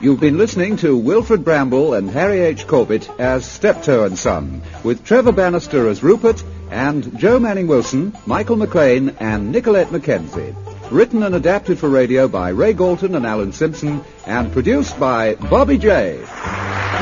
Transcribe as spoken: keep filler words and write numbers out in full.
You've been listening to Wilfred Bramble and Harry H. Corbett as Steptoe and Son, with Trevor Bannister as Rupert, and Joe Manning Wilson, Michael McLean, and Nicolette Mackenzie. Written and adapted for radio by Ray Galton and Alan Simpson, and produced by Bobby J.